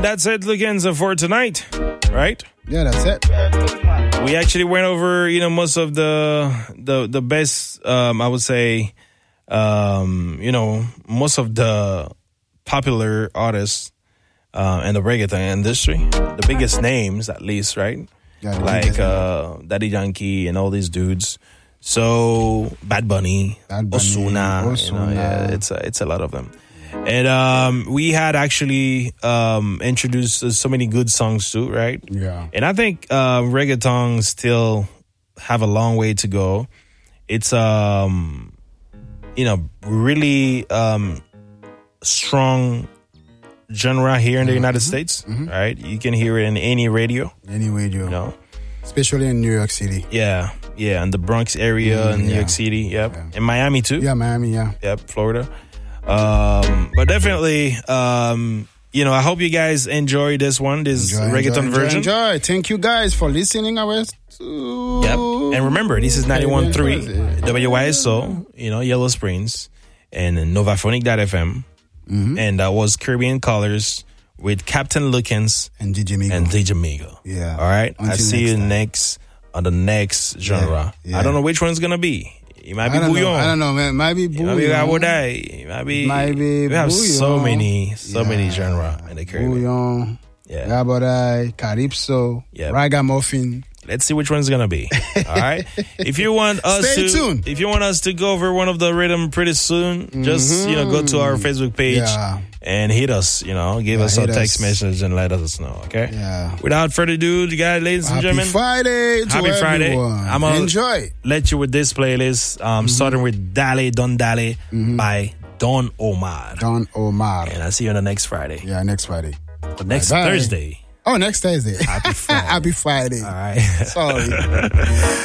that's it, Lucans, for tonight, right? Yeah, that's it. We actually went over, most of the best, I would say, most of the popular artists in the reggaeton industry, the biggest names at least, right? Yeah, like Daddy Yankee and all these dudes. So Bad Bunny, Ozuna, it's a lot of them. And we had actually introduced so many good songs too, right? Yeah. And I think reggaeton still have a long way to go. It's really strong genre here in the United States, right? You can hear it in any radio. Any radio. Especially in New York City. Yeah, in the Bronx area, in New York City, yep. In Miami too. Yeah, Miami, yeah. Yep, Florida. But definitely, I hope you guys enjoy this one, reggaeton version. Enjoy. Thank you guys for listening. Yep. And remember, this is 91.3 WYSO, Yellow Springs, and Novaphonic.fm. And that was Caribbean Colors with Captain Lucans and DJ Migo. Yeah. All right. I'll see you on the next genre. Yeah. I don't know which one's going to be. It might be Bouillon. I don't know, man. It might be Bouillon. It might be we have so many genre in the Caribbean. Bouillon. Yeah. Gabodai, Calypso, Ragamuffin. Let's see which one's gonna be. All right. If you want us tuned. If you want us to go over one of the rhythm pretty soon, just go to our Facebook page and hit us. Give us a text message and let us know. Okay. Yeah. Without further ado, guys, ladies and gentlemen, Happy Friday. I'm gonna enjoy. Let you with this playlist. Starting with Dale Don Dale by Don Omar. And I'll see you on the next Friday. Yeah, next Friday. But next Thursday. Oh, next Thursday. Happy Friday. Happy Friday. All right. Sorry.